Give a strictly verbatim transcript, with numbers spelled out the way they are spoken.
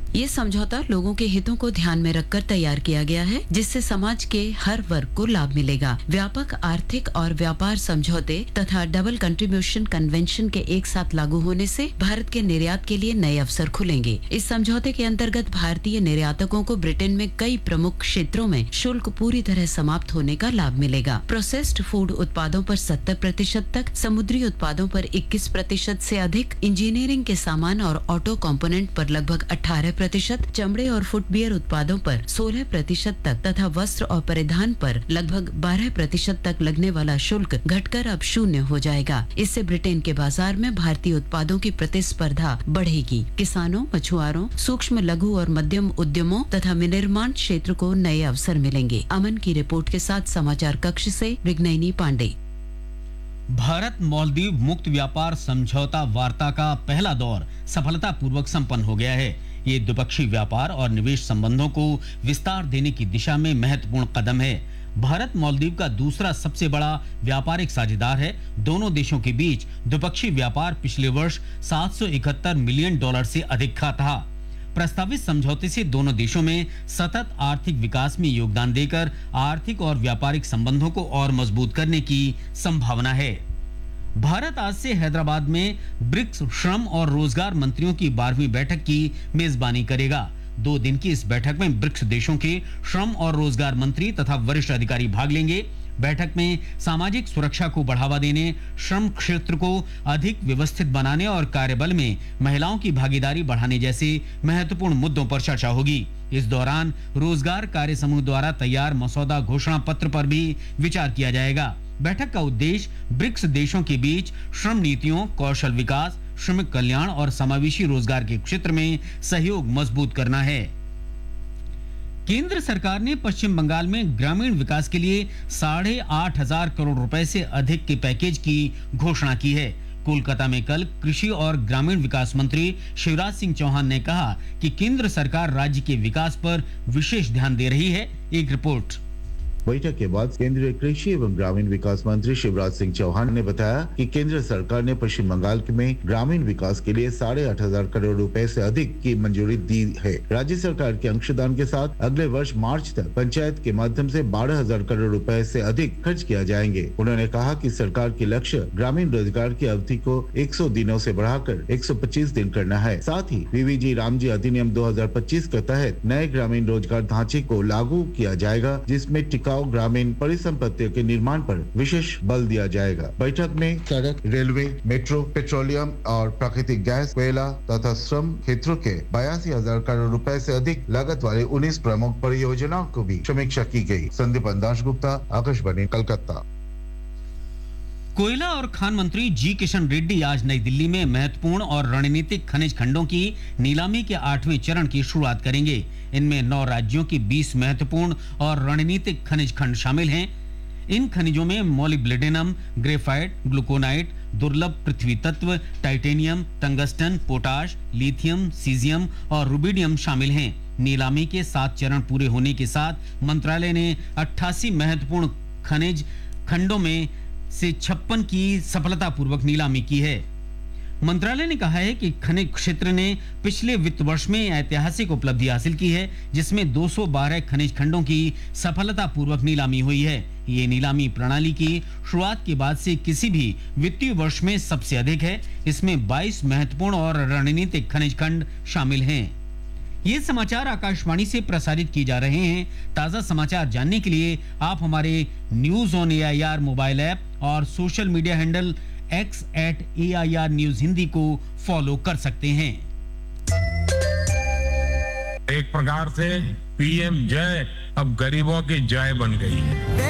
ये समझौता लोगों के हितों को ध्यान में रखकर तैयार किया गया है, जिससे समाज के हर वर्ग को लाभ मिलेगा। व्यापक आर्थिक और व्यापार समझौते तथा डबल कंट्रीब्यूशन कन्वेंशन के एक साथ लागू होने से भारत के निर्यात के लिए नए अवसर खुलेंगे। इस समझौते के अंतर्गत भारतीय निर्यातकों को ब्रिटेन में कई प्रमुख क्षेत्रों में शुल्क पूरी तरह समाप्त होने का लाभ मिलेगा। प्रोसेस्ड फूड उत्पादों पर सत्तर प्रतिशत तक, समुद्री उत्पादों पर इक्कीस प्रतिशत से अधिक, इंजीनियरिंग के सामान और ऑटो कंपोनेंट पर लगभग अठारह प्रतिशत, चमड़े और फुटवियर उत्पादों पर सोलह प्रतिशत तक तथा वस्त्र और परिधान पर लगभग बारह प्रतिशत तक लगने वाला शुल्क घटकर अब शून्य हो जाएगा। इससे ब्रिटेन के बाजार में भारतीय उत्पादों की प्रतिस्पर्धा बढ़ेगी। किसानों, मछुआरों, सूक्ष्म लघु और मध्यम उद्यमों तथा विनिर्माण क्षेत्र को नए अवसर मिलेंगे। अमन की रिपोर्ट के साथ समाचार कक्ष से विघ्नैनी पांडे। भारत मालदीव मुक्त व्यापार समझौता वार्ता का पहला दौर सफलतापूर्वक संपन्न हो गया है। ये द्विपक्षीय व्यापार और निवेश संबंधों को विस्तार देने की दिशा में महत्वपूर्ण कदम है। भारत मालदीव का दूसरा सबसे बड़ा व्यापारिक साझेदार है। दोनों देशों के बीच द्विपक्षीय व्यापार पिछले वर्ष सात सौ इकहत्तर मिलियन डॉलर से अधिक का था। प्रस्तावित समझौते से दोनों देशों में सतत आर्थिक विकास में योगदान देकर आर्थिक और व्यापारिक संबंधों को और मजबूत करने की संभावना है। भारत आज से हैदराबाद में ब्रिक्स श्रम और रोजगार मंत्रियों की बारहवीं बैठक की मेजबानी करेगा। दो दिन की इस बैठक में ब्रिक्स देशों के श्रम और रोजगार मंत्री तथा वरिष्ठ अधिकारी भाग लेंगे। बैठक में सामाजिक सुरक्षा को बढ़ावा देने, श्रम क्षेत्र को अधिक व्यवस्थित बनाने और कार्यबल में महिलाओं की भागीदारी बढ़ाने जैसे महत्वपूर्ण मुद्दों पर चर्चा होगी। इस दौरान रोजगार कार्य समूह द्वारा तैयार मसौदा घोषणा पत्र पर भी विचार किया जाएगा। बैठक का उद्देश्य ब्रिक्स देशों के बीच श्रम नीतियों, कौशल विकास, श्रमिक कल्याण और समावेशी रोजगार के क्षेत्र में सहयोग मजबूत करना है। केंद्र सरकार ने पश्चिम बंगाल में ग्रामीण विकास के लिए साढ़े आठ हजार करोड़ रुपए से अधिक के पैकेज की घोषणा की है। कोलकाता में कल कृषि और ग्रामीण विकास मंत्री शिवराज सिंह चौहान ने कहा कि केंद्र सरकार राज्य के विकास पर विशेष ध्यान दे रही है। एक रिपोर्ट। बैठक के बाद केंद्रीय कृषि एवं ग्रामीण विकास मंत्री शिवराज सिंह चौहान ने बताया कि केंद्र सरकार ने पश्चिम बंगाल में ग्रामीण विकास के लिए साढ़े आठ हजार करोड़ रुपए से अधिक की मंजूरी दी है। राज्य सरकार के अंशदान के साथ अगले वर्ष मार्च तक पंचायत के माध्यम से बारह हजार करोड़ रुपए से अधिक खर्च किया जाएंगे। उन्होंने कहा कि सरकार की लक्ष्य ग्रामीण रोजगार की अवधि को सौ दिनों से बढ़ाकर एक सौ पच्चीस दिन करना है। साथ ही वीवीजी रामजी अधिनियम दो हजार पच्चीस के तहत नए ग्रामीण रोजगार ढांचे को लागू किया जाएगा, जिसमें ग्रामीण परिसंपत्तियों के निर्माण पर विशेष बल दिया जाएगा। बैठक में सड़क, रेलवे, मेट्रो, पेट्रोलियम और प्राकृतिक गैस, कोयला तथा श्रम क्षेत्रों के बयासी हजार करोड़ रुपए से अधिक लागत वाले उन्नीस प्रमुख परियोजनाओं को भी समीक्षा की गई। संदीप दास गुप्ता, आकाशवाणी, कलकत्ता। कोयला और खान मंत्री जी किशन रेड्डी आज नई दिल्ली में महत्वपूर्ण और रणनीतिक खनिज खंडों की नीलामी के आठवें चरण की शुरुआत करेंगे। इनमें नौ राज्यों की बीस महत्वपूर्ण और रणनीतिक खनिज खंड शामिल हैं। इन खनिजों में मोलिब्डेनम, ग्रेफाइट, ग्लूकोनाइट, दुर्लभ पृथ्वी तत्व, titanium, tungsten, potash, lithium, caesium और रुबिडियम शामिल हैं। नीलामी के सात चरण पूरे होने के साथ मंत्रालय ने अट्ठासी महत्वपूर्ण खनिज खंडों में से छप्पन की सफलतापूर्वक नीलामी की है। मंत्रालय ने कहा है कि खनिज क्षेत्र ने पिछले वित्त वर्ष में ऐतिहासिक उपलब्धि हासिल की है, जिसमें दो सौ बारह खनिज खंडों की सफलतापूर्वक नीलामी हुई है। ये नीलामी प्रणाली की शुरुआत के बाद से किसी भी वित्तीय वर्ष में सबसे अधिक है। इसमें बाईस महत्वपूर्ण और रणनीतिक खनिज खंड शामिल हैं। ये समाचार आकाशवाणी से प्रसारित किए जा रहे हैं। ताजा समाचार जानने के लिए आप हमारे news on AIR mobile app और social media handle x eight AIR news Hindi को फॉलो कर सकते हैं। एक प्रकार से पीएम जय अब गरीबों की जय बन गई है।